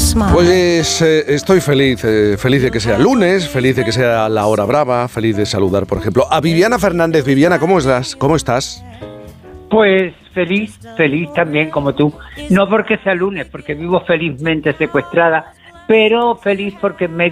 Pues estoy feliz de que sea lunes, feliz de que sea la hora brava, feliz de saludar, por ejemplo, a Viviana Fernández. Viviana, ¿cómo estás? ¿Cómo estás? Pues feliz también como tú. No porque sea lunes, porque vivo felizmente secuestrada, pero feliz porque en medio